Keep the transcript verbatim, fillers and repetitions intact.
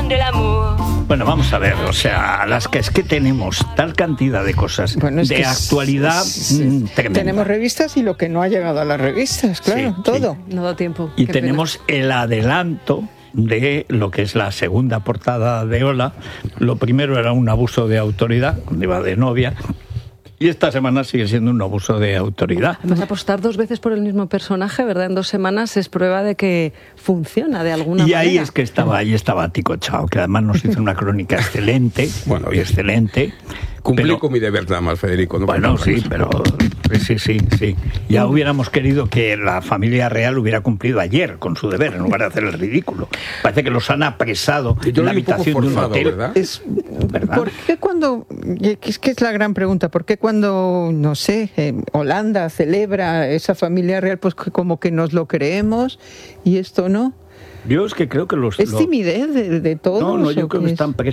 de l'amour. Bueno, vamos a ver, o sea, las que es que tenemos tal cantidad de cosas bueno, es de que actualidad s- mm, tremenda. Tenemos revistas y lo que no ha llegado a las revistas, claro, Sí, todo. sí. No da tiempo. Y Qué tenemos el adelanto de lo que es la segunda portada de Hola. Lo primero era un abuso de autoridad, cuando iba de novia, y esta semana sigue siendo un abuso de autoridad. Además, apostar dos veces por el mismo personaje, ¿verdad? En dos semanas es prueba de que funciona de alguna Y manera. ahí es que estaba, ahí estaba Tico Chao, que además nos hizo una crónica excelente, Bueno, y excelente. Cumplí pero- con mi deber nada más, Federico. No Bueno, faltaba sí, más. pero sí, sí, sí. Ya hubiéramos querido que la familia real hubiera cumplido ayer con su deber, en lugar de hacer el ridículo. Parece que los han apresado Yo en la lo vi un poco habitación de un forzado, hotel. ¿verdad? Es, ¿Verdad? ¿Por qué cuando, y es que es la gran pregunta, ¿por qué cuando, no sé, eh, Holanda celebra esa familia real, pues que como que nos lo creemos y esto no? Yo es que creo que los... ¿Es los- timidez de, de todos? No, no, yo o creo qué que es? están